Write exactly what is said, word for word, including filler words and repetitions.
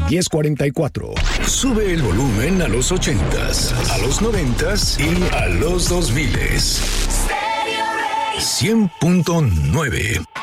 diez cuarenta y cuatro. Sube el volumen a los ochentas, a los noventas y a los dos miles. cien punto nueve.